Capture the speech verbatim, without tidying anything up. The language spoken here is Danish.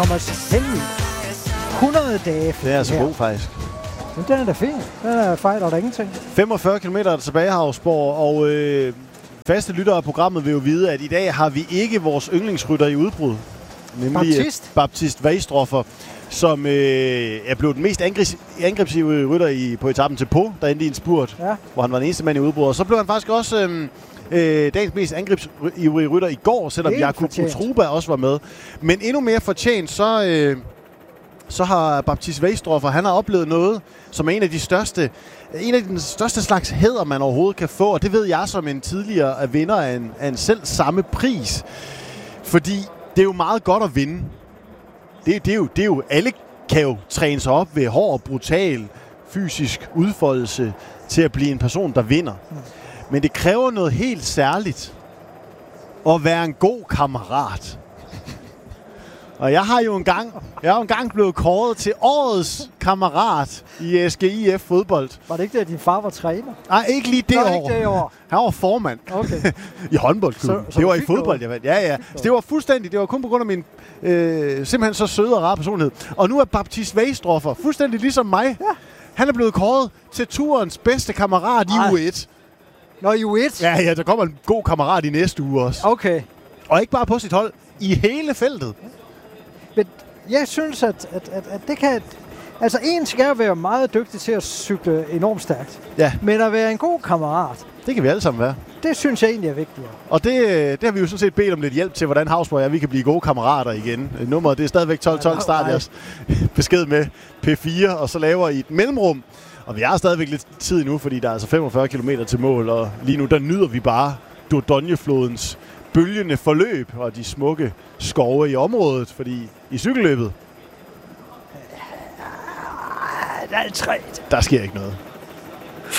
Thomas Helmig. hundrede dage. Det er altså her. god, faktisk. Men den er da fin. Den er fejl, og der ingenting. femogfyrre kilometer tilbage, Havsborg, og øh, faste lyttere af programmet vil jo vide, at i dag har vi ikke vores yndlingsrytter i udbrud. Nemlig Baptist. Baptist Weistroffer, som øh, er blevet den mest angrips- angrebsive rytter i, på etappen til Po, der endte i en spurt, Ja. hvor han var den eneste mand i udbrud. Og så blev han faktisk også øh, øh, dagens mest angrebsive rytter i går, selvom Helt Jakub fortjent. Utruba også var med. Men endnu mere fortjent, så... Øh, så har Baptist Weistroffer, han har oplevet noget, som er en af de største, en af de største slags hæder, man overhovedet kan få, og det ved jeg som en tidligere vinder af en, af en selv samme pris. Fordi det er jo meget godt at vinde. Det, det, er jo, det er jo, alle kan jo træne sig op ved hård, brutal, fysisk udfoldelse til at blive en person, der vinder. Men det kræver noget helt særligt at være en god kammerat. Og jeg har jo engang, jeg har jo engang blevet kåret til årets kammerat i S G I F fodbold. Var det ikke det, at din far var træner? Nej, ikke lige det Nå, år. ikke det år. Han var formand Okay. i håndboldklubben. Så- så Det du var i fik fodbold, noget? jeg vandt. Ja, ja. Så det var fuldstændig, det var kun på grund af min øh, simpelthen så søde og rare personlighed. Og nu er Baptist Weistroffer fuldstændig ligesom mig. Ja. Han er blevet kåret til turens bedste kammerat i Ej. U et. Nå, I U et? Ja, ja, der kommer en god kammerat i næste uge også. Okay. Og ikke bare på sit hold, i hele feltet. Men jeg synes, at, at, at, at det kan... Altså, en skal jo være meget dygtig til at cykle enormt stærkt. Ja, Men at være en god kammerat, det kan vi alle sammen være. det synes jeg egentlig er vigtigere. Og det, det har vi jo sådan set bedt om lidt hjælp til, hvordan Havsborg og jeg, vi kan blive gode kammerater igen. Nummeret, det er stadigvæk tolv tolv. Start jeres besked med P fire, og så laver I et mellemrum. Og vi har stadigvæk lidt tid nu, fordi der er altså femogfyrre kilometer til mål, og lige nu der nyder vi bare Dordogne-flodens bølgende forløb og de smukke skove i området, fordi i cykelløbet, Der er træt. der sker ikke noget.